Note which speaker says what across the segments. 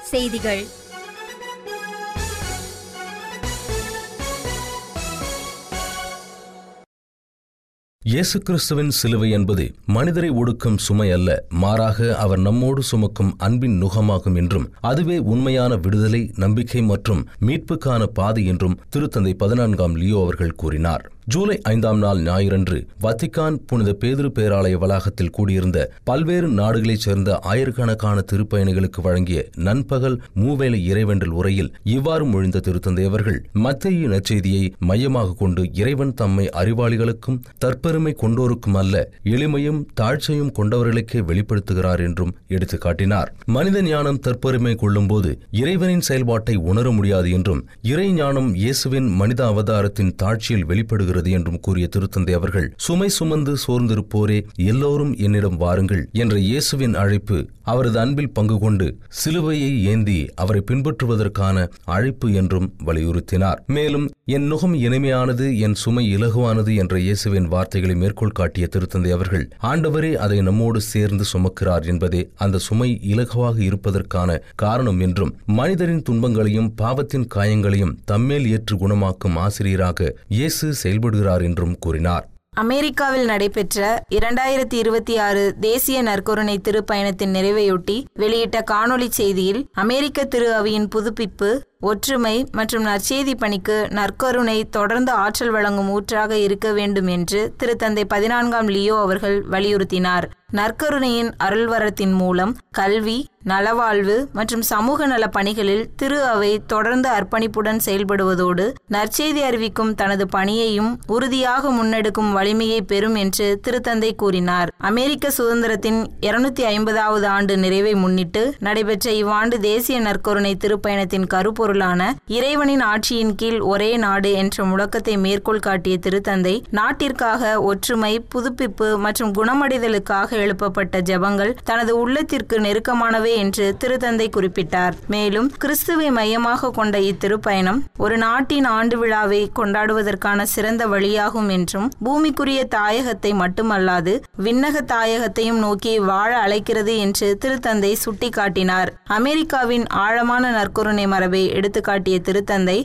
Speaker 1: செய்திகள்.
Speaker 2: இயேசு கிறிஸ்துவின் சிலுவை என்பது மனிதரை ஒடுக்கும் சுமை அல்ல, மாறாக அவர் நம்மோடு சுமக்கும் அன்பின் நுகமாகும் என்றும் அதுவே உண்மையான விடுதலை, நம்பிக்கை மற்றும் மீட்புக்கான பாதை என்றும் திருத்தந்தை 14ஆம் லியோ அவர்கள் கூறினார். ஜூலை 5ஆம் நாள் ஞாயிறன்று வத்திக்கான் புனித பேதுரு பேராலய வளாகத்தில் கூடியிருந்த பல்வேறு நாடுகளைச் சேர்ந்த ஆயிரக்கணக்கான திருப்பயணிகளுக்கு வழங்கிய நண்பகல் மூவேளை இறைவேண்டல் உரையில் இவ்வாறு மொழிந்த திருத்தந்தை அவர்கள் மத்தேயு நற்செய்தியை மையமாக கொண்டு இறைவன் தம்மை அறிவாளிகளுக்கும் தற்பெருமை கொண்டோருக்கும் அல்ல, எளிமையும் தாழ்ச்சியும் கொண்டவர்களுக்கே வெளிப்படுத்துகிறார் என்றும் எடுத்துக் காட்டினார். மனித ஞானம் தற்பெருமை கொள்ளும் போது இறைவனின் செயல்பாட்டை உணர முடியாது என்றும் இறை ஞானம் இயேசுவின் மனித அவதாரத்தின் தாட்சியில் வெளிப்படுகிறது என்றும் கூறிய திருத்தந்தை அவர்கள் சுமை சுமந்து சோர்ந்திருப்போரே எல்லோரும் என்னிடம் வாருங்கள் என்ற இயேசுவின் அழைப்பு அவரது அன்பில் பங்கு கொண்டு சிலுவையை ஏந்தி அவரை பின்பற்றுவதற்கான அழைப்பு என்றும் வலியுறுத்தினார். மேலும் என் நுகம் இனிமையானது, என் சுமை இலகுவானது என்ற இயேசுவின் வார்த்தைகளை மேற்கோள் காட்டிய திருத்தந்தை அவர்கள் ஆண்டவரே அதை நம்மோடு சேர்ந்து சுமக்கிறார் என்பதே அந்த சுமை இலகுவாக இருப்பதற்கான காரணம் என்றும் மனிதரின் துன்பங்களையும் பாவத்தின் காயங்களையும் தம்மேல் ஏற்று குணமாக்கும் ஆசிரியராக இயேசு செயல்படுகிறார் என்றும் கூறினார்.
Speaker 3: அமெரிக்காவில் நடைபெற்ற 2026 தேசிய நற்கருணை திருப்பயணத்தின் நிறைவையொட்டி வெளியிட்ட காணொலி செய்தியில் அமெரிக்க திரு அவையின் புதுப்பிப்பு, ஒற்றுமை மற்றும் நற்செய்தி பணிக்கு நற்கருணை தொடர்ந்து ஆற்றல் வழங்கும் ஊற்றாக இருக்க வேண்டும் என்று திருத்தந்தை 14ஆம் லியோ அவர்கள் வலியுறுத்தினார். நற்கருணையின் அருள்வரத்தின் மூலம் கல்வி, நலவாழ்வு மற்றும் சமூக நல பணிகளில் திரு அவை தொடர்ந்து அர்ப்பணிப்புடன் செயல்படுவதோடு நற்செய்தி அறிவிக்கும் தனது பணியையும் உறுதியாக முன்னெடுக்கும் வலிமையை பெறும் என்று திருத்தந்தை கூறினார். அமெரிக்க சுதந்திரத்தின் 250வது ஆண்டு நிறைவை முன்னிட்டு நடைபெற்ற இவ்வாண்டு தேசிய நற்கருணை திருப்பயணத்தின் கருப்பொருளான இறைவனின் ஆட்சியின் கீழ் ஒரே நாடு என்ற முழக்கத்தை மேற்கோள் காட்டிய திருத்தந்தை நாட்டிற்காக ஒற்றுமை, புதுப்பிப்பு மற்றும் குணமடைதலுக்காக எழுப்பப்பட்ட ஜெபங்கள் தனது உள்ளத்திற்கு நெருக்கமானவை என்று திருத்தந்தை குறிப்பிட்டார். மேலும் கிறிஸ்துவை மையமாக கொண்ட இத்திருப்பயணம் ஒரு நாட்டின் ஆண்டு விழாவை கொண்டாடுவதற்கான சிறந்த வழியாகும் என்றும் பூமிக்குரிய தாயகத்தை மட்டுமல்லாது விண்ணக தாயகத்தையும் நோக்கி வாழ அழைக்கிறது என்று திருத்தந்தை சுட்டிக்காட்டினார். அமெரிக்காவின் ஆழமான நற்கருணை மரபை எடுத்துக்காட்டிய திருத்தந்தை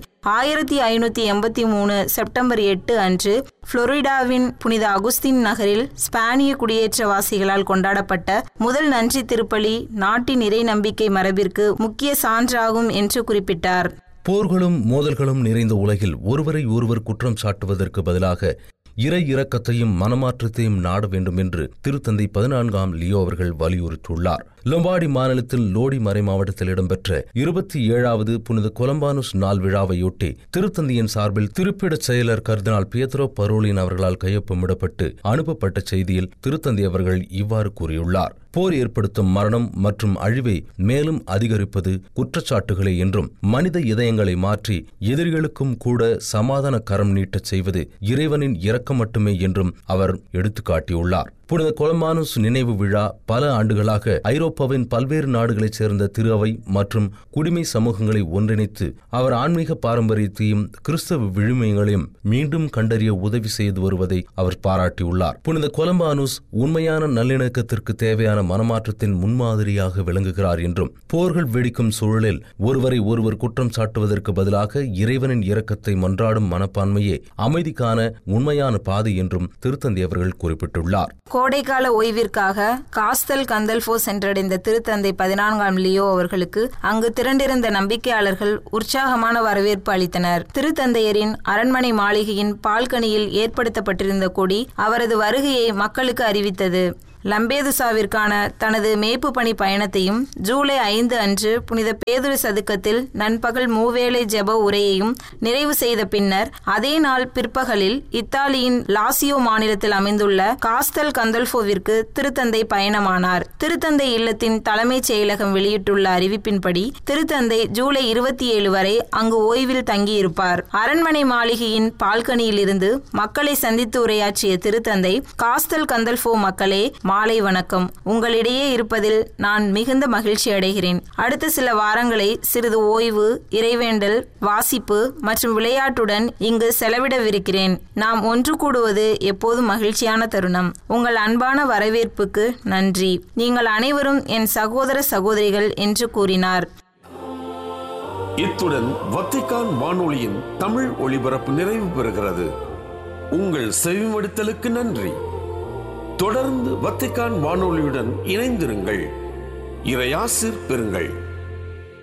Speaker 3: 1583 செப்டம்பர் 8 அன்று புளோரிடாவின் புனித அகுஸ்தின் நகரில் ஸ்பானிய குடியேற்றவாசிகளால் கொண்டாடப்பட்ட முதல் நன்றி திருப்பலி நாட்டின் இறை நம்பிக்கை மரபிற்கு முக்கிய சான்றாகும் என்று குறிப்பிட்டார்.
Speaker 2: போர்களும் மோதல்களும் நிறைந்த உலகில் ஒருவரை ஒருவர் குற்றம் சாட்டுவதற்கு பதிலாக இறை இரக்கத்தையும் மனமாற்றத்தையும் நாட வேண்டும் என்று திருத்தந்தை 14ஆம் லியோ அவர்கள் வலியுறுத்தியுள்ளார். லொம்பார்டி மாநிலத்தில் லோடி மறை மாவட்டத்தில் இடம்பெற்ற 27வது புனித கொலம்பானுஸ் நாள் விழாவையொட்டி திருத்தந்தையின் சார்பில் திருப்பிடச் செயலர் கர்தினால் பியத்ரோ பரோலின் அவர்களால் கையொப்பமிடப்பட்டு அனுப்பப்பட்ட செய்தியில் திருத்தந்தை அவர்கள் இவ்வாறு கூறியுள்ளார். போர் ஏற்படுத்தும் மரணம் மற்றும் அழிவை மேலும் அதிகரிப்பது குற்றச்சாட்டுகளே என்றும் மனித இதயங்களை மாற்றி எதிரிகளுக்கும் கூட சமாதான கரம் நீட்டச் செய்வது இறைவனின் இரக்கம் மட்டுமே என்றும் அவர் எடுத்துக்காட்டியுள்ளார். புனித கொலம்பானுஸ் நினைவு விழா பல ஆண்டுகளாக ஐரோப்பாவின் பல்வேறு நாடுகளைச் சேர்ந்த திரு அவை மற்றும் குடிமை சமூகங்களை ஒன்றிணைத்து அவர் ஆன்மீக பாரம்பரியத்தையும் கிறிஸ்தவ விழுமியங்களையும் மீண்டும் கண்டறிய உதவி செய்து வருவதை அவர் பாராட்டியுள்ளார். புனித கொலம்பானுஸ் உண்மையான நல்லிணக்கத்திற்கு தேவையான மனமாற்றத்தின் முன்மாதிரியாக விளங்குகிறார் என்றும் போர்கள் வெடிக்கும் சூழலில் ஒருவரை ஒருவர் குற்றம் சாட்டுவதற்கு பதிலாக இறைவனின் இரக்கத்தை மன்றாடும் மனப்பான்மையே அமைதிக்கான உண்மையான பாதை என்றும் திருத்தந்தை அவர்கள் குறிப்பிட்டுள்ளார்.
Speaker 3: கோடைக்கால ஓய்விற்காக காஸ்தல் கந்தல்ஃபோ சென்றடைந்த திருத்தந்தை 14ஆம் லியோ அவர்களுக்கு அங்கு திரண்டிருந்த நம்பிக்கையாளர்கள் உற்சாகமான வரவேற்பு அளித்தனர். திருத்தந்தையரின் அரண்மனை மாளிகையின் பால்கனியில் ஏற்படுத்தப்பட்டிருந்த கொடி அவரது வருகையை மக்களுக்கு அறிவித்தது. லம்பேதுசாவிற்கான தனது மேய்ப்பு பணி பயணத்தையும் ஜூலை 5 அன்று புனித பேதுரு சதுக்கத்தில் நண்பகல் மூவேளை ஜெப உரையையும் நிறைவு செய்த பின்னர் அதே நாள் பிற்பகலில் இத்தாலியின் லாசியோ மாநிலத்தில் அமைந்துள்ள காஸ்தல் கந்தல்ஃபோவிற்கு திருத்தந்தை பயணமானார். திருத்தந்தை இல்லத்தின் தலைமைச் செயலகம் வெளியிட்டுள்ள அறிவிப்பின்படி திருத்தந்தை ஜூலை 27 வரை அங்கு ஓய்வில் தங்கியிருப்பார். அரண்மனை மாளிகையின் பால்கனியில் இருந்து மக்களை சந்தித்து உரையாற்றிய திருத்தந்தை, காஸ்தல் கந்தல்ஃபோ மக்களே, மாலை வணக்கம். உங்களிடையே இருப்பதில் நான் மிகுந்த மகிழ்ச்சி அடைகிறேன். அடுத்த சில வாரங்களை சிறிது ஓய்வு, இறைவேண்டல், வாசிப்பு மற்றும் விளையாட்டுடன் இங்கு செலவிடவிருக்கிறேன். நாம் ஒன்று கூடுவது எப்போதும் மகிழ்ச்சியான தருணம். உங்கள் அன்பான வரவேற்புக்கு நன்றி. நீங்கள் அனைவரும் என் சகோதர சகோதரிகள் என்று கூறினார்.
Speaker 1: இத்துடன் வத்திக்கான் வானொலியின் தமிழ் ஒளிபரப்பு நிறைவு பெறுகிறது. உங்கள் செவிமடுத்தலுக்கு நன்றி. தொடர்ந்து வத்திக்கான் வானொலியுடன் இணைந்திருங்கள். இறையாசிர் பெறுங்கள்.